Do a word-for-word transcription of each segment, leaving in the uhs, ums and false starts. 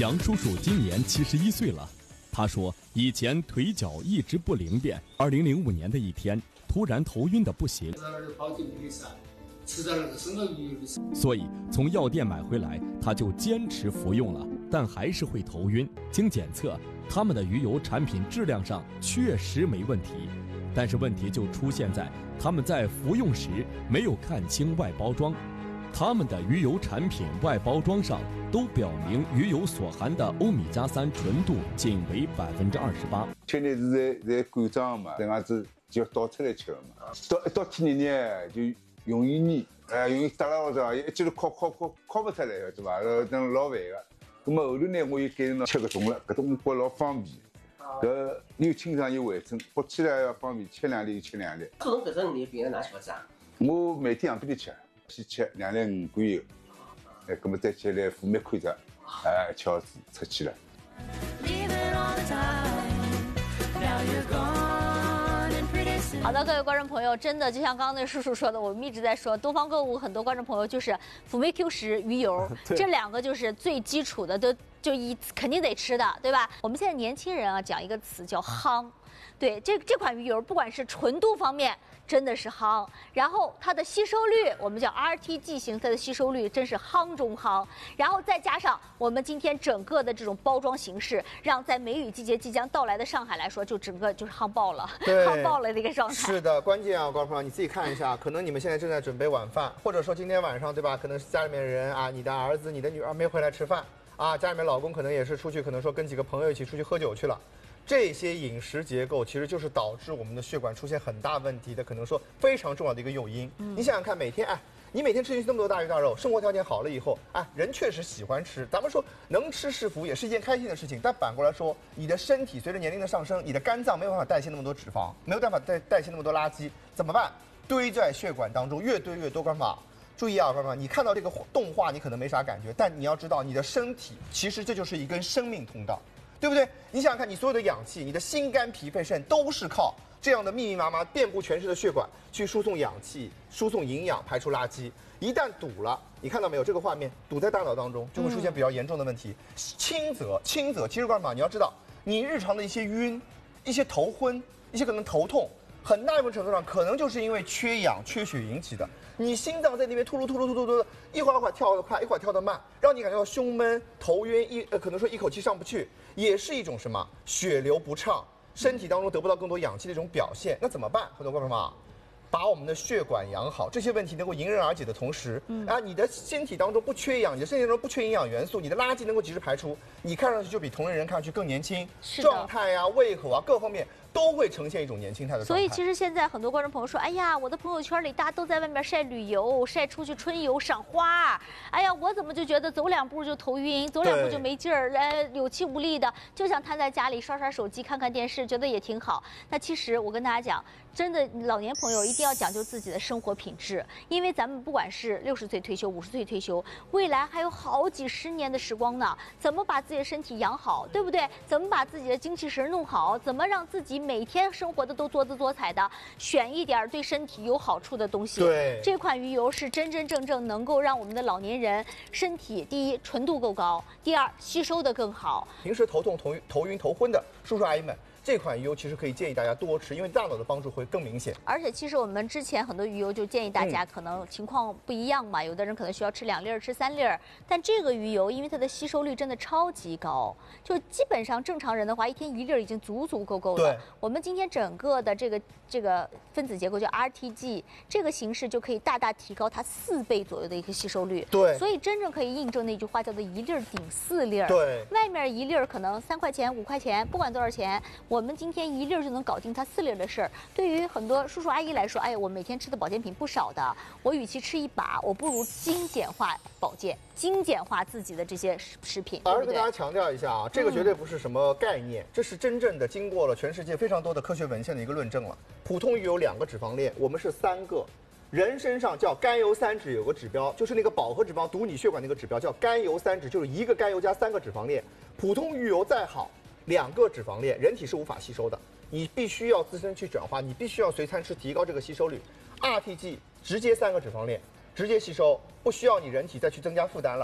杨叔叔今年七十一岁了，他说以前腿脚一直不灵便，二零零五年的一天突然头晕的不行，所以从药店买回来，他就坚持服用了，但还是会头晕。经检测，他们的鱼油产品质量上确实没问题，但是问题就出现在他们在服用时没有看清外包装。他们的鱼油产品外包装上都表明鱼油所含的欧米加三纯度仅为百分之二十八。 吃呢是在在灌装嘛，这样子就倒出来吃了嘛。到一到天热呢就容易腻，哎，容易耷拉或者一记头敲敲敲敲不出来，对吧？然后等老烦个。那么后头呢，我又改成吃搿种了，搿种觉老方便。搿又清爽又卫生，喝起来要方便，吃两粒就吃两粒。 做侬搿种你平常哪吃法子啊？ 我每天样边头吃。先吃两粒五罐油，哎，葛么再吃来辅酶看着，哎，吃好子出去了。 好的，各位观众朋友，真的就像刚刚那叔叔说的，我们一直在说东方购物，很多观众朋友就是辅酶 Q 十、鱼油，这两个就是最基础的，都就一肯定得吃的，对吧？我们现在年轻人啊，讲一个词叫夯。对，这这款鱼油，不管是纯度方面，真的是夯，然后它的吸收率，我们叫 R T G 型，它的吸收率真是夯中夯，然后再加上我们今天整个的这种包装形式，让在梅雨季节即将到来的上海来说，就整个就是夯爆了，夯爆了的一个状态。 是的，关键啊，高朋友，你自己看一下，可能你们现在正在准备晚饭，或者说今天晚上，对吧？可能是家里面人啊，你的儿子、你的女儿没回来吃饭啊，家里面老公可能也是出去，可能说跟几个朋友一起出去喝酒去了。这些饮食结构其实就是导致我们的血管出现很大问题的，可能说非常重要的一个诱因。嗯、你想想看，每天哎，你每天吃进去那么多大鱼大肉，生活条件好了以后，哎，人确实喜欢吃。咱们说能吃是福，也是一件开心的事情。但反过来说，你的身体随着年龄的上升，你的肝脏没有办法代谢那么多脂肪，没有办法代代谢那么多垃圾，怎么办？堆在血管当中，越堆越多，干嘛？注意啊，干嘛？你看到这个动画，你可能没啥感觉，但你要知道，你的身体其实这就是一根生命通道。对不对？你想想看，你所有的氧气，你的心肝脾肺肾都是靠这样的密密麻麻、遍布全身的血管去输送氧气、输送营养、排出垃圾。一旦堵了，你看到没有？这个画面堵在大脑当中，就会出现比较严重的问题。嗯、轻则轻则，其实干嘛？你要知道，你日常的一些晕、一些头昏、一些可能头痛，很大一部分程度上可能就是因为缺氧、缺血引起的。你心脏在那边突噜突噜突噜突噜，一会儿一会儿跳得快，一会儿跳得慢，让你感觉到胸闷、头晕，一呃可能说一口气上不去，也是一种什么血流不畅，身体当中得不到更多氧气的一种表现。那怎么办？很多观众朋友，把我们的血管养好，这些问题能够迎刃而解的同时，嗯、啊，你的身体当中不缺氧，你的身体当中不缺营养元素，你的垃圾能够及时排出，你看上去就比同龄人看上去更年轻，状态啊、胃口啊各方面。都会呈现一种年轻态的状态。 所以其实现在很多观众朋友说，哎呀，我的朋友圈里大家都在外面晒旅游，晒出去春游、赏花，哎呀，我怎么就觉得走两步就头晕，走两步就没劲儿，呃，有气无力的，就想瘫在家里刷刷手机、看看电视，觉得也挺好。那其实我跟大家讲，真的老年朋友一定要讲究自己的生活品质，因为咱们不管是六十岁退休、五十岁退休，未来还有好几十年的时光呢。怎么把自己的身体养好，对不对？怎么把自己的精气神弄好？怎么让自己每天生活的都多姿多彩的，选一点对身体有好处的东西。 对， 这款鱼油是真真正正能够让我们的老年人身体，第一纯度够高，第二吸收的更好。 平时头痛、头头晕、头昏的叔叔阿姨们。这款鱼油其实可以建议大家多吃，因为大脑的帮助会更明显。 而且其实我们之前很多鱼油就建议大家，可能情况不一样嘛，嗯、有的人可能需要吃两粒儿、吃三粒儿，但这个鱼油因为它的吸收率真的超级高，就基本上正常人的话，一天一粒儿已经足足够够了。我们今天整个的这个这个分子结构叫 R T G， 这个形式就可以大大提高它四倍左右的一个吸收率。 对， 所以真正可以印证那句话叫做一粒儿顶四粒儿。 对， 外面一粒儿可能三块钱、五块钱，不管多少钱。我们今天一粒儿就能搞定它四粒儿的事儿。对于很多叔叔阿姨来说，哎，我每天吃的保健品不少的，我与其吃一把，我不如精简化保健，精简化自己的这些食品。 而跟大家强调一下啊，这个绝对不是什么概念，嗯、这是真正的经过了全世界非常多的科学文献的一个论证了。普通鱼有两个脂肪链，我们是三个。人身上叫甘油三酯有个指标，就是那个饱和脂肪堵你血管那个指标叫甘油三酯，就是一个甘油加三个脂肪链。普通鱼油再好，两个脂肪链，人体是无法吸收的，你必须要自身去转化，你必须要随餐吃，提高这个吸收率。R T G 直接三个脂肪链，直接吸收，不需要你人体再去增加负担了。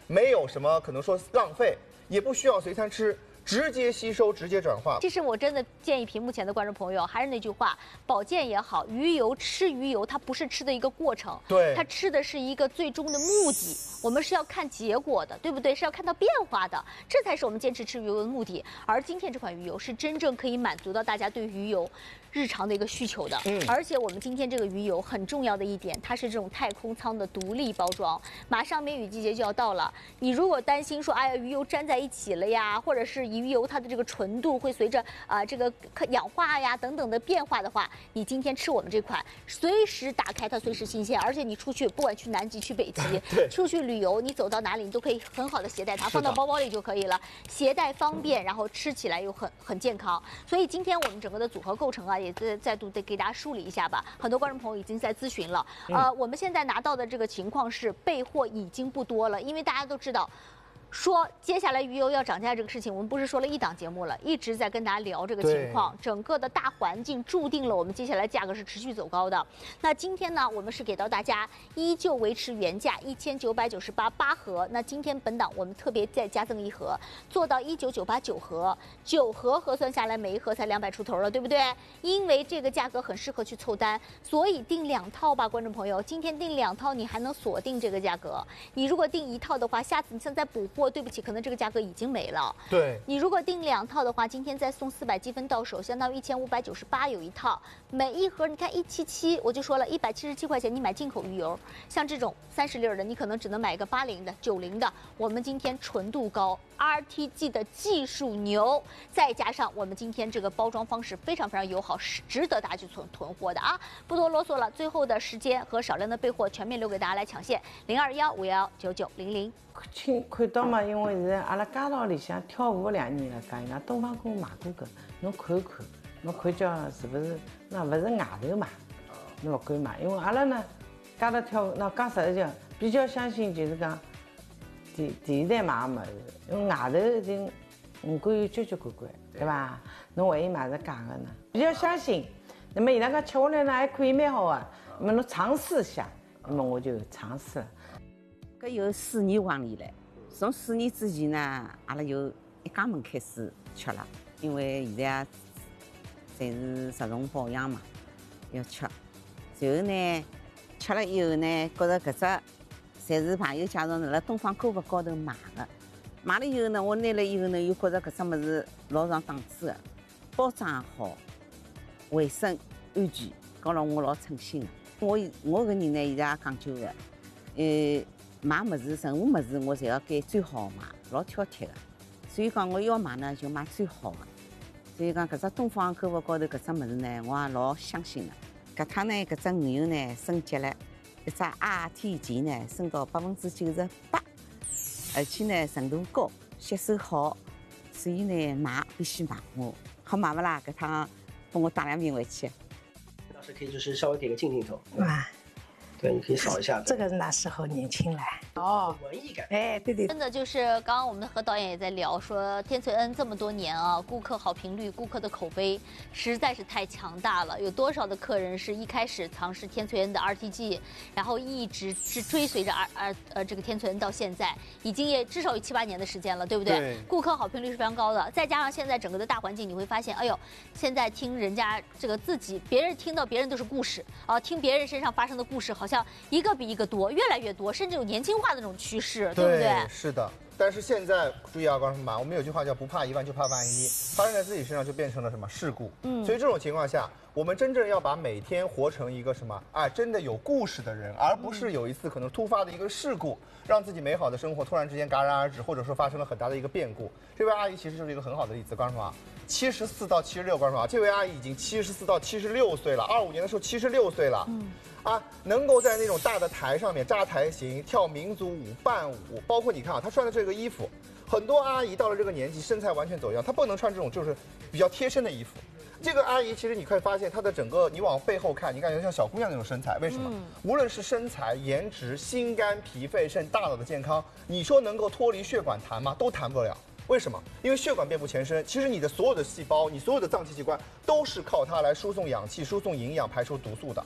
没有什么可能说浪费，也不需要随餐吃。 直接吸收，直接转化。 其实我真的建议屏幕前的观众朋友，还是那句话，保健也好，鱼油吃鱼油，它不是吃的一个过程， 对， 它吃的是一个最终的目的。我们是要看结果的，对不对？是要看到变化的，这才是我们坚持吃鱼油的目的。而今天这款鱼油是真正可以满足到大家对鱼油日常的一个需求的。嗯，而且我们今天这个鱼油很重要的一点，它是这种太空舱的独立包装。马上梅雨季节就要到了，你如果担心说，哎呀，鱼油粘在一起了呀，或者是鱼油它的这个纯度会随着啊、呃、这个氧化呀等等的变化的话，你今天吃我们这款，随时打开它，随时新鲜。而且你出去，不管去南极、去北极，出去旅游，你走到哪里，你都可以很好的携带它，放到包包里就可以了，携带方便，然后吃起来又很很健康。所以今天我们整个的组合构成啊，也再再度的给大家梳理一下吧。很多观众朋友已经在咨询了，呃，我们现在拿到的这个情况是备货已经不多了，因为大家都知道。 说接下来鱼油要涨价这个事情，我们不是说了一档节目了，一直在跟大家聊这个情况。整个的大环境注定了我们接下来价格是持续走高的。那今天呢，我们是给到大家依旧维持原价一千九百九十八八盒。那今天本档我们特别再加赠一盒，做到一九九八九盒，九盒核算下来每一盒才两百出头了，对不对？因为这个价格很适合去凑单，所以订两套吧，观众朋友，今天订两套你还能锁定这个价格。你如果订一套的话，下次你现在补。 货对不起，可能这个价格已经没了。 对， 你如果订两套的话，今天再送四百积分到手，相当于一千五百九十八有一套。每一盒你看一七七，我就说了，一百七十七块钱，你买进口鱼油，像这种三十粒的，你可能只能买一个八零的、九零的。我们今天纯度高 ，R T G 的技术牛，再加上我们今天这个包装方式非常非常友好，是值得大家去囤囤货的啊！不多啰嗦了，最后的时间和少量的备货全面留给大家来抢线，零二幺五幺九九零零。 看看到嘛，因为是阿拉街道里向跳舞两年了，讲人家东方宫买过个，侬看看，侬看叫是不是？那不是外头买，侬不敢买，因为阿拉呢，街道跳舞，那讲实在讲，比较相信就是讲电电视台买的么子，因为外头已经五官有交交关关，对吧？侬万一买是假的呢？比较相信。那么伊拉讲吃下来呢还可以蛮好啊，那么侬尝试一下，那么我就尝试了。 搿有四年往里了，从四年之前呢，阿拉就一家门开始吃了，因为现在侪是着重保养嘛，要吃。然后呢，吃了以后呢，觉着搿只侪是朋友介绍辣东方购物高头买的，买了以后呢，我拿了以后呢，又觉着搿只物事老上档次的，包装也好，卫生安全，搞了我老称心的。我我搿人呢，现在也讲究的，呃。 买物事，任何物事我侪要拣最好买，老挑剔的。所以讲我要买呢，就买最好的。所以讲搿只东方购物高头搿只物事呢，我也老相信的。搿趟呢，搿只鱼油呢升级了，一只 R T G 呢升到百分之九十八，而且呢纯度高，吸收好，所以呢买必须买我，好买不啦？搿趟帮我打两瓶回去。 老师可以就是稍微给个近镜头。 啊。 对，你可以扫一下。 这个是那时候年轻了哦， 文艺感。 哎，对对。 真的就是刚刚我们和导演也在聊说，天翠恩这么多年啊，顾客好评率、顾客的口碑实在是太强大了。有多少的客人是一开始尝试天翠恩的 R T G， 然后一直是追随着 R R 呃这个天翠恩到现在，已经也至少有七八年的时间了，对不对？对。顾客好评率是非常高的，再加上现在整个的大环境，你会发现，哎呦，现在听人家这个自己，别人听到别人都是故事啊，听别人身上发生的故事，好像一个比一个多，越来越多，甚至有年轻化的那种趋势，对不对？ 是的。但是现在注意啊，观众们，我们有句话叫“不怕一万，就怕万一”，发生在自己身上就变成了什么事故。嗯，所以这种情况下，我们真正要把每天活成一个什么啊，真的有故事的人，而不是有一次可能突发的一个事故，让自己美好的生活突然之间戛然而止，或者说发生了很大的一个变故。这位阿姨其实就是一个很好的例子，观众们啊。七十四到七十六，观众啊，这位阿姨已经七十四到七十六岁了，二五年的时候七十六岁了，嗯，啊，能够在那种大的台上面扎台型、跳民族舞、伴舞，包括你看啊，她穿的这个衣服，很多阿姨到了这个年纪，身材完全走样，她不能穿这种就是比较贴身的衣服。这个阿姨其实你可以发现她的整个，你往背后看，你感觉像小姑娘那种身材，为什么？嗯、无论是身材、颜值、心肝脾肺肾、大脑的健康，你说能够脱离血管谈吗？都谈不了。为什么？因为血管遍布全身，其实你的所有的细胞，你所有的脏器器官都是靠它来输送氧气、输送营养、排出毒素的。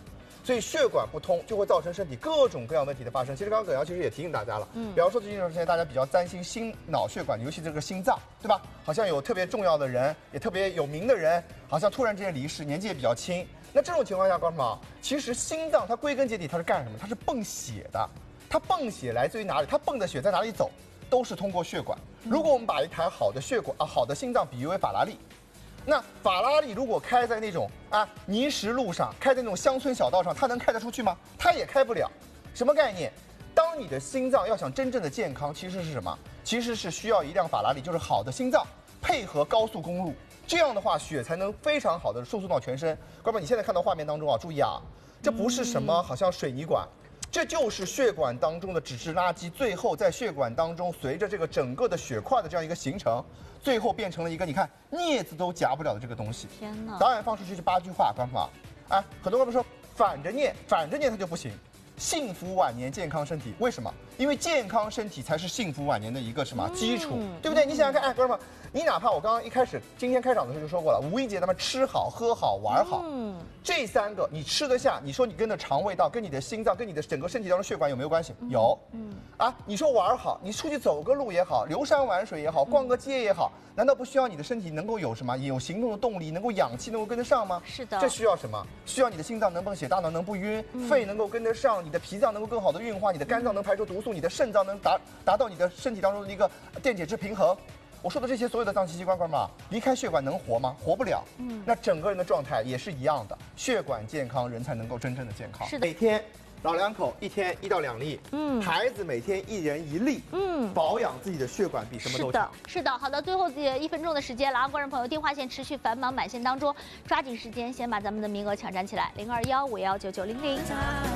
所以血管不通就会造成身体各种各样问题的发生。其实刚刚葛阳其实也提醒大家了，嗯，比方说最近这段时间大家比较担心心脑血管，尤其这个心脏，对吧？好像有特别重要的人，也特别有名的人，好像突然之间离世，年纪也比较轻。那这种情况下，干什么？其实心脏它归根结底它是干什么？它是泵血的。它泵血来自于哪里？它泵的血在哪里走？都是通过血管。如果我们把一台好的血管啊，好的心脏比喻为法拉利。那法拉利如果开在那种啊泥石路上，开在那种乡村小道上，它能开得出去吗？它也开不了。什么概念？当你的心脏要想真正的健康，其实是什么？其实是需要一辆法拉利，就是好的心脏配合高速公路，这样的话血才能非常好的输送到全身。哥们儿，你现在看到画面当中啊，注意啊，这不是什么好像水泥管。这就是血管当中的脂质垃圾，最后在血管当中随着这个整个的血块的这样一个形成，最后变成了一个你看镊子都夹不了的这个东西。 天哪！ 导演放出去是八句话，干嘛？啊，很多哥们说反着念，反着念它就不行。幸福晚年，健康身体，为什么？因为健康身体才是幸福晚年的一个什么基础，嗯、对不对？你想想看，哎，哥们儿，你哪怕我刚刚一开始今天开场的时候就说过了，五一节咱们吃好、喝好、玩好，嗯，这三个你吃得下，你说你跟着肠胃道、跟你的心脏、跟你的整个身体当中血管有没有关系？有，嗯，啊，你说玩好，你出去走个路也好，游山玩水也好，逛个街也好，难道不需要你的身体能够有什么有行动的动力，能够氧气能够跟得上吗？ 是的， 这需要什么？需要你的心脏能泵血，大脑能不晕，嗯、肺能够跟得上，你的脾脏能够更好的运化，你的肝脏能排出毒素，你的肾脏能达达到你的身体当中的一个电解质平衡。我说的这些所有的脏器机关，哥们儿，离开血管能活吗？活不了。嗯，那整个人的状态也是一样的，血管健康，人才能够真正的健康。 是的， 每天老两口一天一到两粒，嗯，孩子每天一人一粒，嗯，保养自己的血管比什么都强。 是的，是的。好的，最后一分钟的时间了啊，观众朋友，电话线持续繁忙满线当中，抓紧时间先把咱们的名额抢占起来，零二幺五幺九九零零。